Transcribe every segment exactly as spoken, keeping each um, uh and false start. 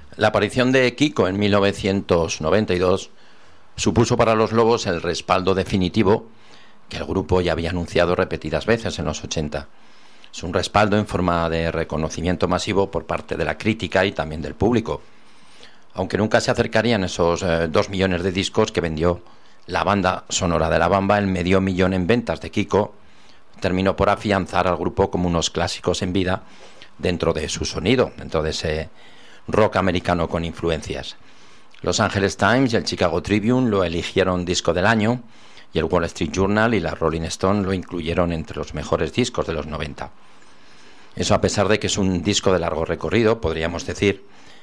La aparición de Kiko en mil novecientos noventa y dos supuso para Los Lobos el respaldo definitivo que el grupo ya había anunciado repetidas veces en los ochenta. Es un respaldo en forma de reconocimiento masivo por parte de la crítica y también del público. Aunque nunca se acercarían esos eh, dos millones de discos que vendió la banda sonora de La Bamba, el medio millón en ventas de Kiko terminó por afianzar al grupo como unos clásicos en vida dentro de su sonido, dentro de ese rock americano con influencias. Los Angeles Times y el Chicago Tribune lo eligieron disco del año y el Wall Street Journal y la Rolling Stone lo incluyeron entre los mejores discos de los noventa. Eso a pesar de que es un disco de largo recorrido, podríamos decir,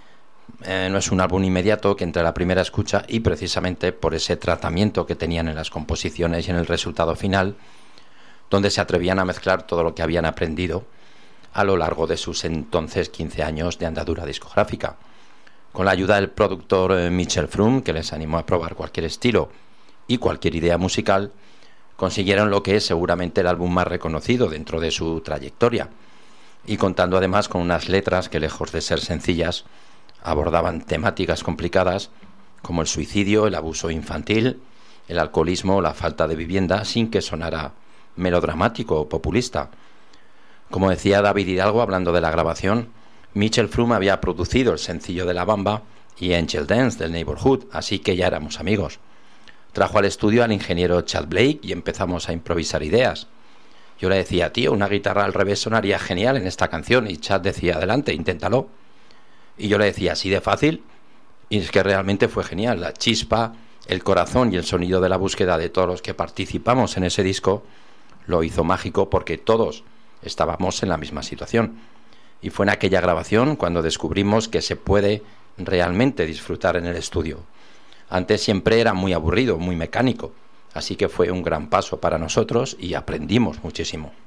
eh, no es un álbum inmediato que entre la primera escucha, y precisamente por ese tratamiento que tenían en las composiciones y en el resultado final, donde se atrevían a mezclar todo lo que habían aprendido a lo largo de sus entonces quince años de andadura discográfica. Con la ayuda del productor Mitchell Froom, que les animó a probar cualquier estilo y cualquier idea musical, consiguieron lo que es seguramente el álbum más reconocido dentro de su trayectoria, y contando además con unas letras que, lejos de ser sencillas, abordaban temáticas complicadas como el suicidio, el abuso infantil, el alcoholismo o la falta de vivienda, sin que sonara melodramático o populista. Como decía David Hidalgo hablando de la grabación, Mitchell Froom había producido el sencillo de La Bamba y Angel Dance del Neighborhood, así que ya éramos amigos. Trajo al estudio al ingeniero Chad Blake y empezamos a improvisar ideas. Yo le decía, tío, una guitarra al revés sonaría genial en esta canción, y Chad decía, adelante, inténtalo. Y yo le decía, así de fácil, y es que realmente fue genial. La chispa, el corazón y el sonido de la búsqueda de todos los que participamos en ese disco lo hizo mágico, porque todos estábamos en la misma situación. Y fue en aquella grabación cuando descubrimos que se puede realmente disfrutar en el estudio. Antes siempre era muy aburrido, muy mecánico, así que fue un gran paso para nosotros y aprendimos muchísimo.